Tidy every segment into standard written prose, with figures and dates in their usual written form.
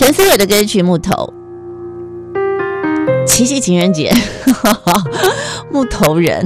陈思伟的歌曲《木头》，七夕情人节，木头人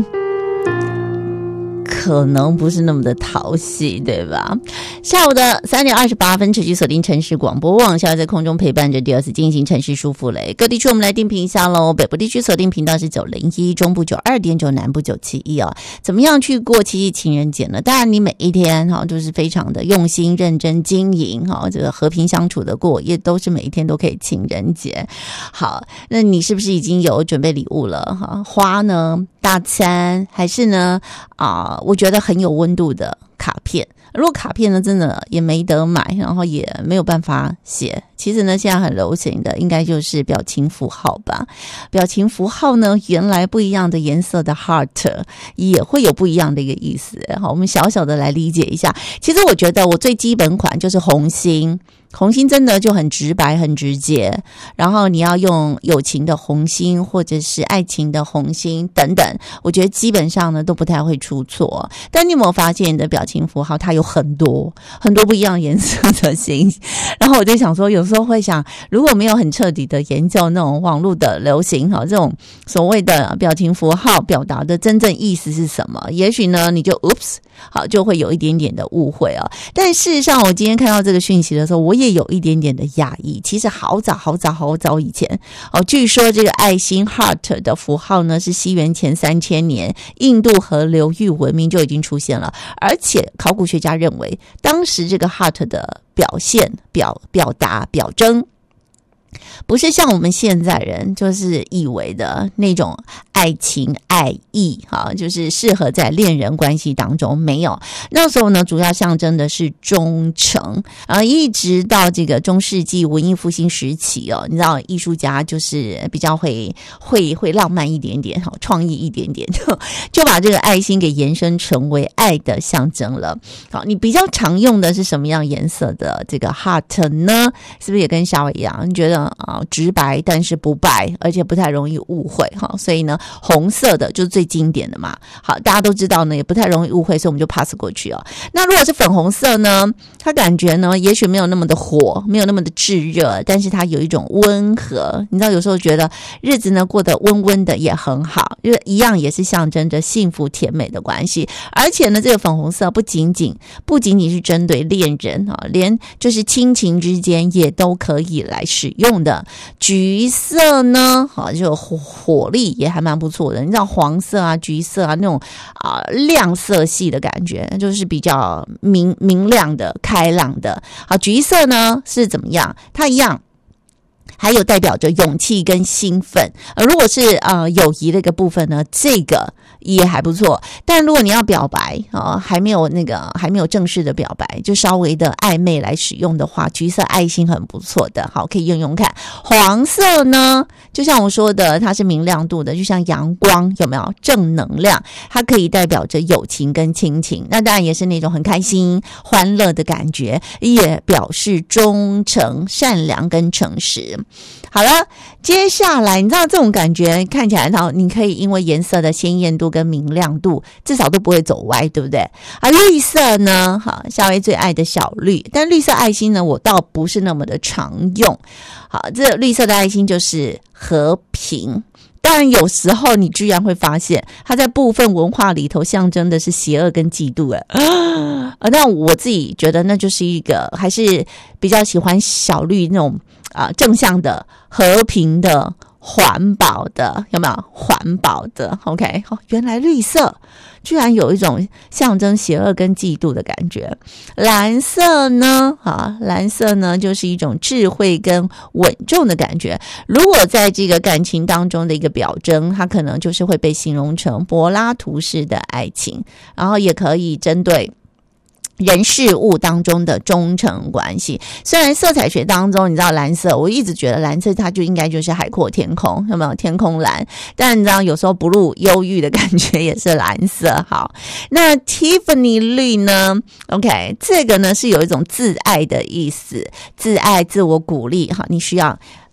可能不是那么的讨喜，对吧？下午的3点28分，持续锁定城市广播网，现在在空中陪伴着第二次进行城市舒服雷。各地区我们来定频一下喽。北部地区锁定频道是901，中部92.9，南部971哦。怎么样去过七夕情人节呢？当然，你每一天哈就是非常的用心、认真经营哈，这个和平相处的过，也都是每一天都可以情人节。好，那你是不是已经有准备礼物了哈？花呢？大餐还是呢？我觉得很有温度的卡片。如果卡片呢真的也没得买，然后也没有办法写，其实呢现在很流行的应该就是表情符号吧。表情符号呢，原来不一样的颜色的 heart 也会有不一样的一个意思。好，我们小小的来理解一下。其实我觉得我最基本款就是红心。红心真的就很直白很直接，然后你要用友情的红心或者是爱情的红心等等，我觉得基本上呢都不太会出错。但你有没有发现你的表情符号它有很多很多不一样颜色的心，然后我就想说有时候会想，如果没有很彻底的研究那种网络的流行这种所谓的表情符号表达的真正意思是什么，也许呢你就 oops 好就会有一点点的误会但事实上我今天看到这个讯息的时候，我也有一点点的讶异。其实好早以前据说这个爱心 heart 的符号呢是西元前3000年印度河流域文明就已经出现了，而且考古学家认为当时这个 heart 的表现表达表征不是像我们现在人就是以为的那种爱情爱意就是适合在恋人关系当中，没有。那时候呢主要象征的是忠诚，一直到这个中世纪文艺复兴时期你知道艺术家就是比较会浪漫一点点创意一点点，就把这个爱心给延伸成为爱的象征了。好，你比较常用的是什么样颜色的这个 heart 呢？是不是也跟夏伟一样，你觉得直白但是不败，而且不太容易误会所以呢红色的就是最经典的嘛。好，大家都知道呢也不太容易误会，所以我们就 pass 过去那如果是粉红色呢，它感觉呢也许没有那么的火，没有那么的炙热，但是它有一种温和。你知道有时候觉得日子呢过得温温的也很好，因为一样也是象征着幸福甜美的关系。而且呢这个粉红色不仅仅是针对恋人连就是亲情之间也都可以来使用的。橘色呢就火力也还蛮不错的，你知道黄色橘色那种亮色系的感觉，就是比较明亮的开朗的。好，橘色呢是怎么样？它一样还有代表着勇气跟兴奋。如果是友谊的一个部分呢，这个也还不错。但如果你要表白还没有正式的表白，就稍微的暧昧来使用的话，橘色爱心很不错的，好，可以用用看。黄色呢就像我说的，它是明亮度的，就像阳光，有没有正能量，它可以代表着友情跟亲情。那当然也是那种很开心欢乐的感觉，也表示忠诚善良跟诚实。好了，接下来你知道这种感觉看起来你可以因为颜色的鲜艳度跟明亮度至少都不会走歪，对不对？绿色呢夏薇最爱的小绿，但绿色爱心呢我倒不是那么的常用。好，这绿色的爱心就是和平。当然有时候你居然会发现它在部分文化里头象征的是邪恶跟嫉妒但我自己觉得那就是一个还是比较喜欢小绿那种正向的和平的环保的，有没有环保的 OK 原来绿色居然有一种象征邪恶跟嫉妒的感觉。蓝色呢蓝色呢就是一种智慧跟稳重的感觉。如果在这个感情当中的一个表征，它可能就是会被形容成柏拉图式的爱情，然后也可以针对人事物当中的忠诚关系。虽然色彩学当中你知道蓝色，我一直觉得蓝色它就应该就是海阔天空，有没有天空蓝？但你知道有时候不入忧郁的感觉也是蓝色。好，那 Tiffany 绿呢 OK 这个呢是有一种自爱的意思，自爱自我鼓励你需要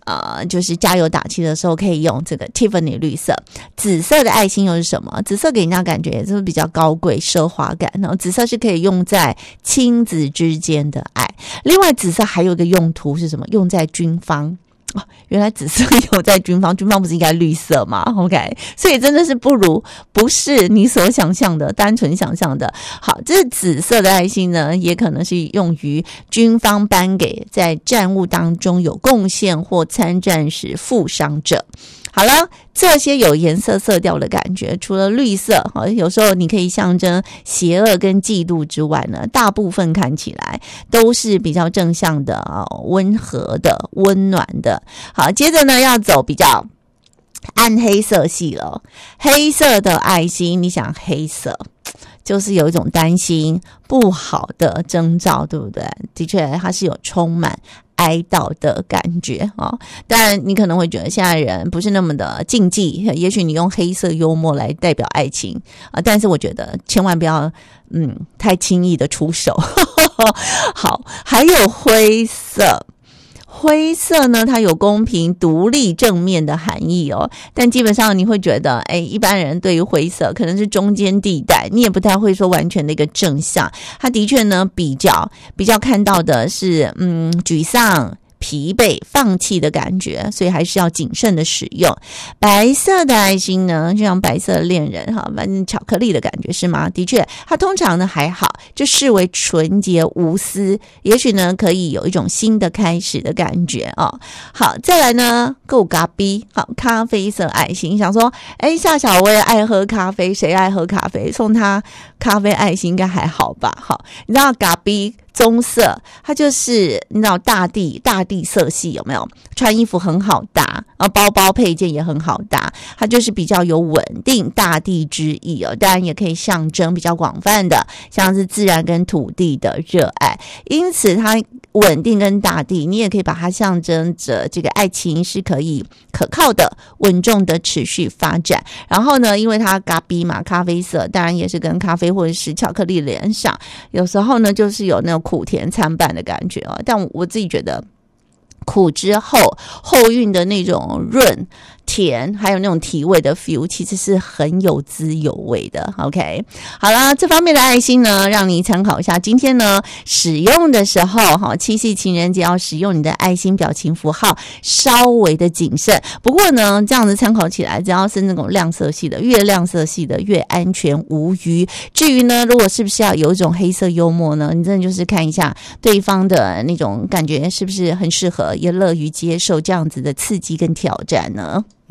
就是加油打气的时候可以用这个 Tiffany 绿色。紫色的爱心又是什么？紫色给人家感觉也是比较高贵奢华感，然后紫色是可以用在亲子之间的爱。另外紫色还有一个用途是什么？用在军方。原来紫色有在军方不是应该绿色吗 ？OK， 所以真的是不是你所想象的单纯想象的。好，这紫色的爱心呢，也可能是用于军方颁给在战务当中有贡献或参战时负伤者。好了，这些有颜色色调的感觉，除了绿色，有时候你可以象征邪恶跟嫉妒之外呢，大部分看起来都是比较正向的、温和的、温暖的。好，接着呢要走比较暗黑色系了。黑色的爱心，你想黑色就是有一种担心不好的征兆，对不对？的确它是有充满哀悼的感觉啊，当然你可能会觉得现在人不是那么的禁忌，也许你用黑色幽默来代表爱情但是我觉得千万不要太轻易的出手。好，还有灰色。灰色呢，它有公平、独立、正面的含义哦，但基本上你会觉得，一般人对于灰色可能是中间地带，你也不太会说完全的一个正向。它的确呢，比较看到的是，沮丧、疲惫、放弃的感觉，所以还是要谨慎的使用。白色的爱心呢，就像白色的恋人反正巧克力的感觉是吗？的确，它通常呢还好，就视为纯洁无私，也许呢可以有一种新的开始的感觉哦。好，再来呢，够咖啡，好，咖啡色爱心，想说，夏小薇爱喝咖啡，谁爱喝咖啡？送他咖啡爱心应该还好吧？好，你知道咖啡棕色，它就是你知道大地色系有没有？穿衣服很好搭，包包配件也很好搭，它就是比较有稳定大地之意哦。当然也可以象征比较广泛的，像是自然跟土地的热爱。因此它稳定跟大地，你也可以把它象征着这个爱情是可以可靠的、稳重的持续发展。然后呢，因为它咖啡嘛，咖啡色，当然也是跟咖啡或者是巧克力联想。有时候呢，就是有那种苦甜参半的感觉哦。但我自己觉得苦之后后韵的那种润甜，还有那种提味的 feel， 其实是很有滋有味的。 OK， 好了，这方面的爱心呢，让你参考一下。今天呢使用的时候七夕情人节要使用你的爱心表情符号，稍微的谨慎。不过呢，这样子参考起来，只要是那种亮色系的，越亮色系的越安全无虞。至于呢，如果是不是要有一种黑色幽默呢，你真的就是看一下对方的那种感觉是不是很适合，也乐于接受这样子的刺激跟挑战呢？